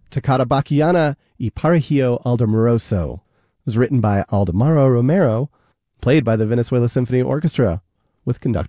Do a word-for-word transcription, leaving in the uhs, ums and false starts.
Toccata Bacchiana y Parejo Aldemoroso. It was written by Aldemaro Romero, played by the Venezuela Symphony Orchestra, with conductor